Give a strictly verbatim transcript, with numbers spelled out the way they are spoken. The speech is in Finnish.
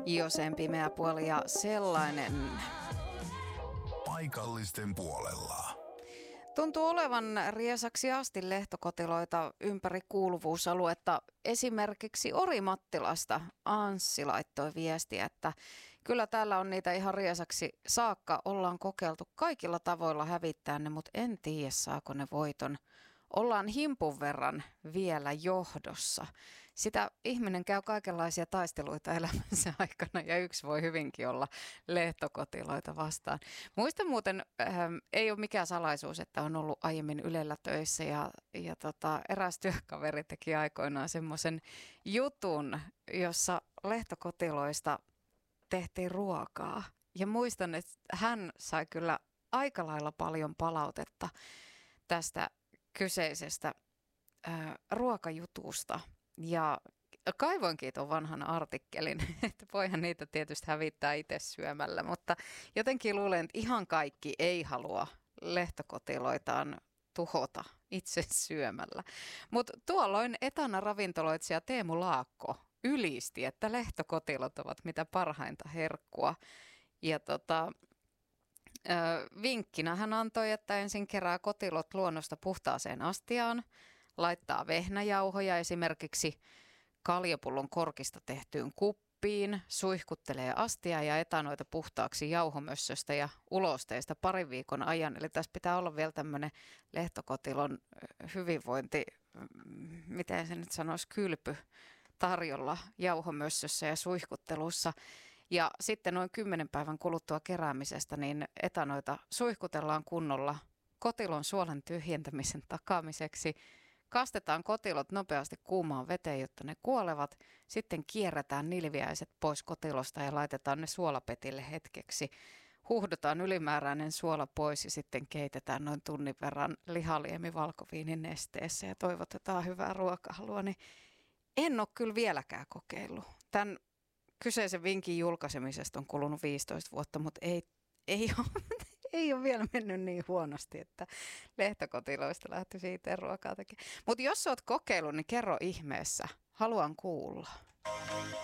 Josen pimeä puoli ja sellainen. Paikallisten puolella. Tuntuu olevan riesaksi asti lehtokotiloita ympäri kuuluvuusaluetta. Esimerkiksi Orimattilasta Anssi laittoi viestiä, että kyllä täällä on niitä ihan riesaksi saakka. Ollaan kokeiltu kaikilla tavoilla hävittää ne, mutta en tiedä saako ne voiton. Ollaan himpun verran vielä johdossa. Sitä ihminen käy kaikenlaisia taisteluita elämänsä aikana ja yksi voi hyvinkin olla lehtokotiloita vastaan. Muistan muuten, äh, ei ole mikään salaisuus, että on ollut aiemmin Ylellä töissä ja, ja tota, eräs työkaveri teki aikoinaan semmoisen jutun, jossa lehtokotiloista tehtiin ruokaa. Ja muistan, että hän sai kyllä aika lailla paljon palautetta tästä kyseisestä ää, ruokajutusta ja kaivoinkin tuon vanhan artikkelin, että voihan niitä tietysti hävittää itse syömällä, mutta jotenkin luulen, että ihan kaikki ei halua lehtokotiloitaan tuhota itse syömällä. Mutta tuolloin etana ravintoloitsija Teemu Laakko ylisti, että lehtokotilot ovat mitä parhainta herkkua ja tota... Vinkkinä hän antoi, että ensin kerää kotilot luonnosta puhtaaseen astiaan, laittaa vehnäjauhoja esimerkiksi kaljapullon korkista tehtyyn kuppiin, suihkuttelee astiaa ja etanoita puhtaaksi jauhomössöstä ja ulosteista parin viikon ajan. Eli tässä pitää olla vielä tämmöinen lehtokotilon hyvinvointi, miten se nyt sanoisi, kylpy tarjolla jauhomössössä ja suihkuttelussa. Ja sitten noin kymmenen päivän kuluttua keräämisestä, niin etanoita suihkutellaan kunnolla kotilon suolen tyhjentämisen takaamiseksi. Kastetaan kotilot nopeasti kuumaan veteen, jotta ne kuolevat. Sitten kierretään nilviäiset pois kotilosta ja laitetaan ne suolapetille hetkeksi. Huuhdotaan ylimääräinen suola pois ja sitten keitetään noin tunnin verran lihaliemi valkoviinin nesteessä ja toivotetaan hyvää ruokahalua. Niin en ole kyllä vieläkään kokeillut. Tämän kyseisen vinkin julkaisemisesta on kulunut viisitoista vuotta, mutta ei, ei, ole, ei ole vielä mennyt niin huonosti, että lehtokotiloista lähtisi itse ruokaa tekemään. Mutta jos olet kokeillut, niin kerro ihmeessä. Haluan kuulla.